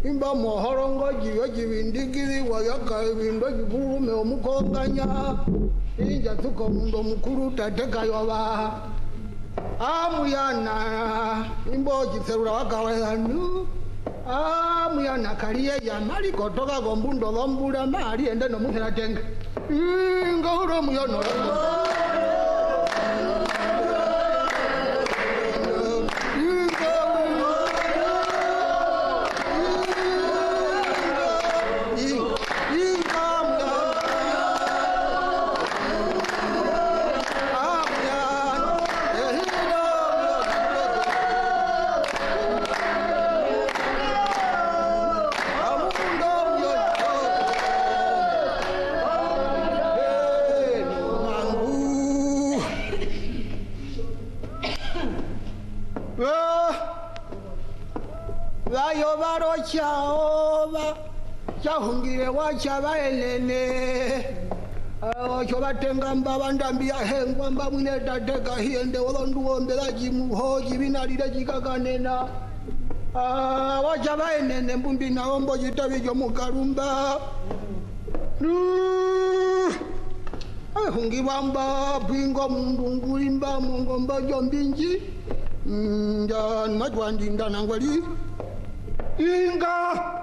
imba mohorongo jiyo jibindigiri wayaka ibindo jikurume omukonganya inja tuko mundo mukuru tateka yoba amuyana imbo jiserura wakawezanu amuyana kaliye yamali kotoka gombundo lombula mali ende no muthera tenga ngoro muyono Chaoba chahungire wachaba elene choba tenga mbaba ndambi ya hengwa mbamune tateka hiende wolonduombela jimuhoji binalile jikakanena wachaba elene mbumbi naombo jitabi jomukarumba hungibamba pingo mundungulimba mungomba jombinji njan matwandinda nangwali Inga